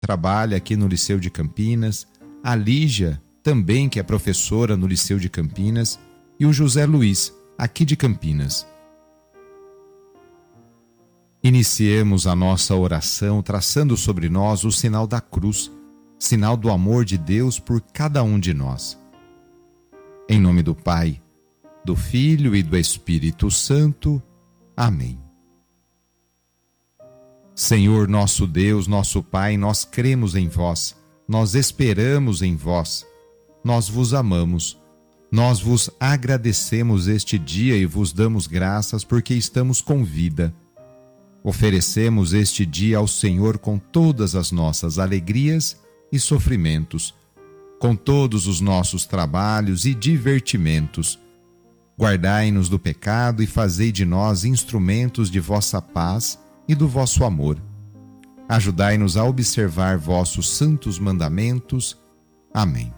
trabalha aqui no Liceu de Campinas, a Lígia, também, que é professora no Liceu de Campinas, e o José Luiz, aqui de Campinas. Iniciemos a nossa oração traçando sobre nós o sinal da cruz, sinal do amor de Deus por cada um de nós. Em nome do Pai, do Filho e do Espírito Santo. Amém. Senhor nosso Deus, nosso Pai, nós cremos em vós, nós esperamos em vós, nós vos amamos, nós vos agradecemos este dia e vos damos graças porque estamos com vida. Oferecemos este dia ao Senhor com todas as nossas alegrias e sofrimentos, com todos os nossos trabalhos e divertimentos. Guardai-nos do pecado e fazei de nós instrumentos de vossa paz e do vosso amor. Ajudai-nos a observar vossos santos mandamentos. Amém.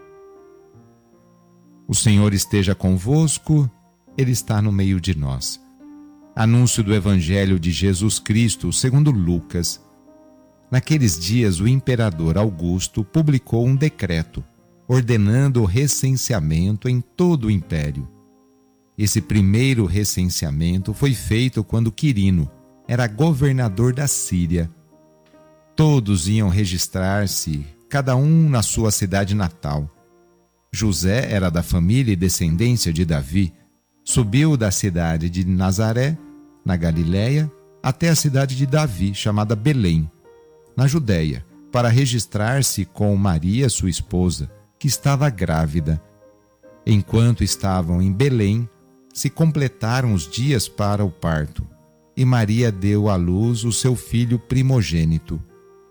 O Senhor esteja convosco, Ele está no meio de nós. Anúncio do Evangelho de Jesus Cristo segundo Lucas. Naqueles dias, o imperador Augusto publicou um decreto ordenando o recenseamento em todo o império. Esse primeiro recenseamento foi feito quando Quirino era governador da Síria. Todos iam registrar-se, cada um na sua cidade natal. José era da família e descendência de Davi. Subiu da cidade de Nazaré, na Galiléia, até a cidade de Davi, chamada Belém, na Judéia, para registrar-se com Maria, sua esposa, que estava grávida. Enquanto estavam em Belém, se completaram os dias para o parto, e Maria deu à luz o seu filho primogênito.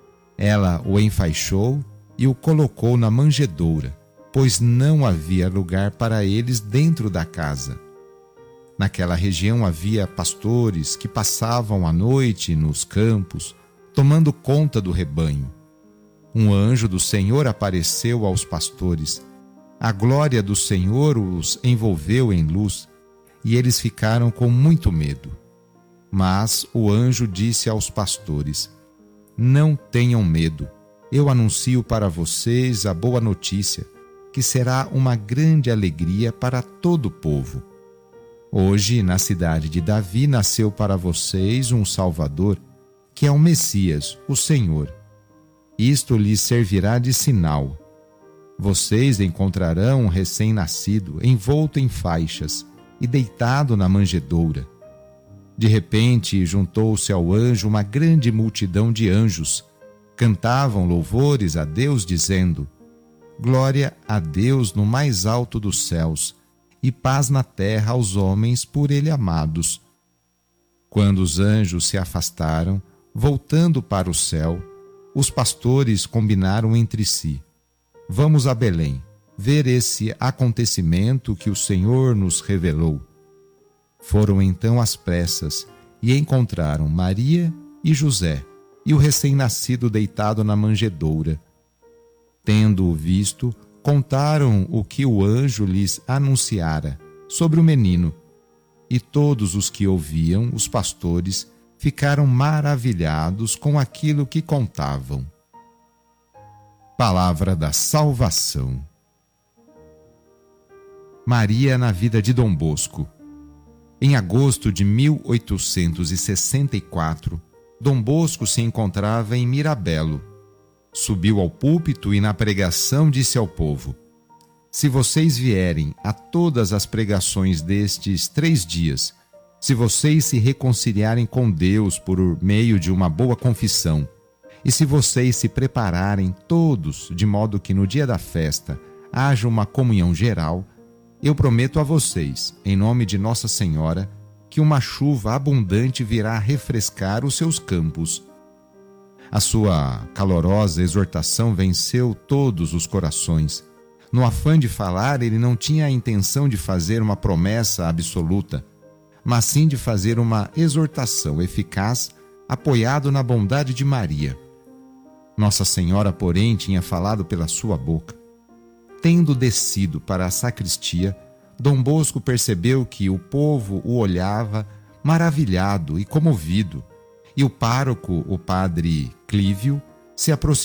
Ela o enfaixou e o colocou na manjedoura, pois não havia lugar para eles dentro da casa. Naquela região havia pastores que passavam a noite nos campos, tomando conta do rebanho. Um anjo do Senhor apareceu aos pastores. A glória do Senhor os envolveu em luz, e eles ficaram com muito medo. Mas o anjo disse aos pastores: Não tenham medo. Eu anuncio para vocês a boa notícia, que será uma grande alegria para todo o povo. Hoje, na cidade de Davi, nasceu para vocês um Salvador, que é o Messias, o Senhor. Isto lhes servirá de sinal. Vocês encontrarão um recém-nascido envolto em faixas e deitado na manjedoura. De repente, juntou-se ao anjo uma grande multidão de anjos. Cantavam louvores a Deus, dizendo: Glória a Deus no mais alto dos céus, e paz na terra aos homens por ele amados. Quando os anjos se afastaram, voltando para o céu, os pastores combinaram entre si: Vamos a Belém, ver esse acontecimento que o Senhor nos revelou. Foram então às pressas e encontraram Maria e José e o recém-nascido deitado na manjedoura. Tendo-o visto, contaram o que o anjo lhes anunciara sobre o menino. E todos os que ouviam, os pastores, ficaram maravilhados com aquilo que contavam. Palavra da salvação. Maria na vida de Dom Bosco. Em agosto de 1864, Dom Bosco se encontrava em Mirabelo. Subiu ao púlpito e na pregação disse ao povo: Se vocês vierem a todas as pregações destes 3 dias, se vocês se reconciliarem com Deus por meio de uma boa confissão, e se vocês se prepararem todos de modo que no dia da festa haja uma comunhão geral, eu prometo a vocês, em nome de Nossa Senhora, que uma chuva abundante virá refrescar os seus campos. A sua calorosa exortação venceu todos os corações. No afã de falar, ele não tinha a intenção de fazer uma promessa absoluta, mas sim de fazer uma exortação eficaz, apoiado na bondade de Maria. Nossa Senhora, porém, tinha falado pela sua boca. Tendo descido para a sacristia, Dom Bosco percebeu que o povo o olhava maravilhado e comovido, e o pároco, o padre Clívio, se aproximou